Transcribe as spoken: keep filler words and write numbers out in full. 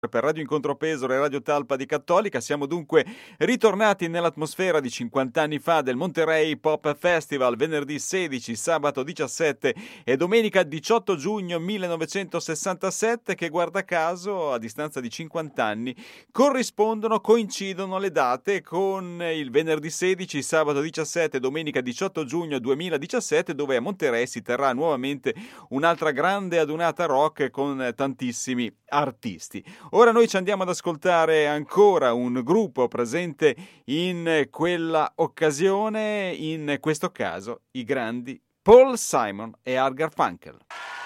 per Radio Incontro Pesaro e Radio Talpa di Cattolica. Siamo dunque ritornati nell'atmosfera di cinquanta anni fa del Monterey Pop Festival, venerdì sedici, sabato diciassette e domenica diciotto giugno millenovecentosessantasette, che guarda caso a distanza di cinquanta anni corrispondono, coincidono le date con il venerdì sedici, sabato diciassette e domenica diciotto giugno duemiladiciassette, dove a Monterey si terrà nuovamente un'altra grande adunata rock con tantissimi artisti. Ora noi ci andiamo ad ascoltare ancora un gruppo presente in quella occasione, in questo caso i grandi Paul Simon e Art Garfunkel.